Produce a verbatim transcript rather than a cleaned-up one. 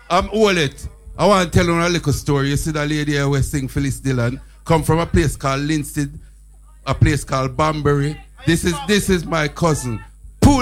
I'm all it. I want to tell you a little story. You see that lady here who sing Phyllis Dillon come from a place called Linstead, a place called Banbury. This is this is my cousin.